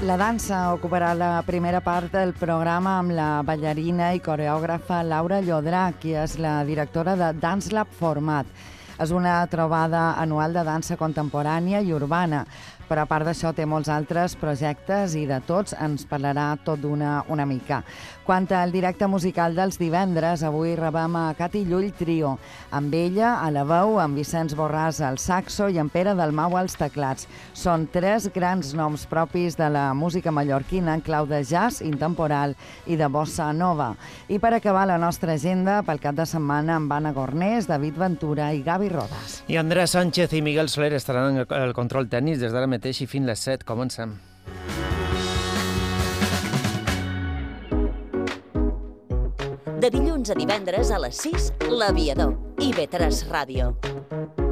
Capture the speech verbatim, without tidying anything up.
La dansa ocuparà la primera part del programa amb la ballarina i coreògrafa Laura Llodrà, qui és la directora de Dance Lab Format. És una trobada anual de dansa contemporània i urbana, però a part d'això té molts altres projectes i de tots ens parlarà tot d'una una mica. Quant al directe musical dels divendres, avui rebem a Cati Llull Trio, amb ella a la veu, amb Vicenç Borràs al saxo i amb Pere Dalmau als teclats. Són tres grans noms propis de la música mallorquina en clau de jazz intemporal i de bossa nova. I per acabar la nostra agenda, pel cap de setmana amb Anna Gornés, David Ventura i Gavi Rodas. I Andrés Sánchez i Miguel Soler estaran en el control tècnic des d'ara mateix i fins les set. Comencem. De dilluns a divendres a les sis, L'Aviador, I V tres Ràdio.